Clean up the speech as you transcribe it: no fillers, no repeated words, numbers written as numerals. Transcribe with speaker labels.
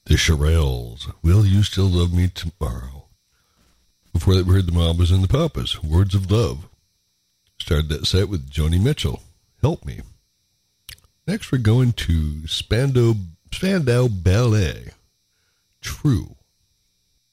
Speaker 1: The Shirelles, Will You Still Love Me Tomorrow? Before that, we heard the Mamas and the Papas, Words of Love. Started that set with Joni Mitchell, Help Me. Next, we're going to Spandau Ballet, True.